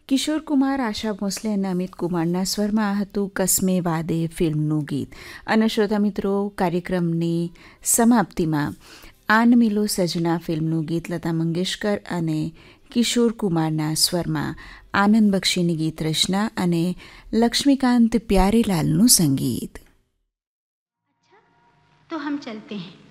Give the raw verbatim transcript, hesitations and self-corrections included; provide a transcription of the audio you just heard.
કિશોર કુમાર, આશા ભોસલે અને અમિત કુમારના સ્વરમાં આ હતું કસ્મે વાદે ફિલ્મનું ગીત. અને શ્રોતા મિત્રો, કાર્યક્રમની સમાપ્તિમાં આન મિલો સજના ફિલ્મનું ગીત લતા મંગેશકર અને કિશોર કુમારના સ્વરમાં આનંદ બક્ષીની ગીત રચના અને લક્ષ્મીકાંત પ્યારેલાલનું સંગીત. तो हम चलते हैं.